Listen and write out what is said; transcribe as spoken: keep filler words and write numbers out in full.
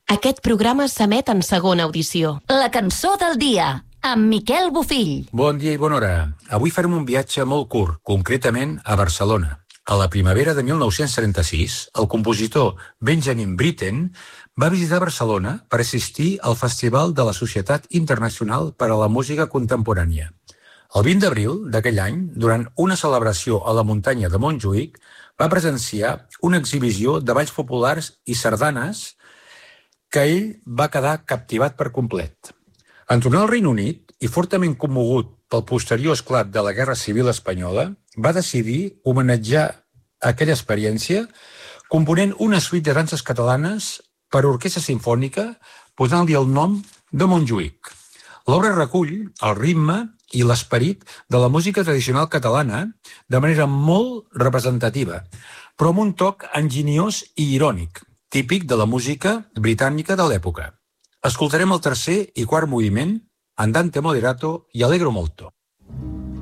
Aquest programa s'emet en segona audició. La cançó del dia, amb Miquel Bofill. Bon dia i bona hora. Avui farem un viatge molt curt, concretament a Barcelona. A la primavera de mil nou-cents trenta-sis, el compositor Benjamin Britten va visitar Barcelona per assistir al Festival de la Societat Internacional per a la Música Contemporània. El vint d'abril d'aquell any, durant una celebració a la muntanya de Montjuïc, va presenciar una exhibició de balls populars i sardanes que ell va quedar captivat per complet. En tornar al Regne Unit, i fortament commogut pel posterior esclat de la Guerra Civil Espanyola, va decidir homenatjar aquella experiència component una suite de danses catalanes per a orquestra simfònica posant-li el nom de Montjuïc. L'obra recull el ritme i l'esperit de la música tradicional catalana de manera molt representativa, però amb un toc enginyós i irònic, típic de la música britànica de l'època. Escoltarem el tercer i quart moviment, Andante moderato i Allegro molto.